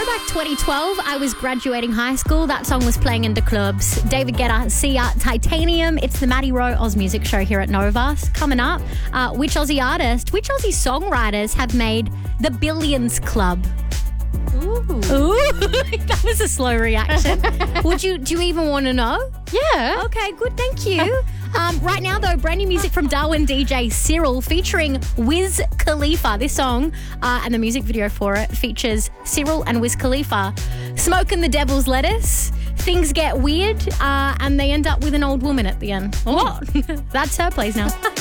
Throwback 2012, I was graduating high school. That song was playing in the clubs. David Guetta, Sia, Titanium. It's the Maddie Rowe Oz Music Show here at Novas. Coming up, which Aussie songwriters have made the Billions Club? Ooh. That was a slow reaction. Do you even want to know? Yeah. Okay, good, thank you. Right now, though, brand new music from Darwin DJ Cyril featuring Wiz Khalifa. This song and the music video for it features Cyril and Wiz Khalifa smoking the devil's lettuce. Things get weird and they end up with an old woman at the end. What? That's her place now.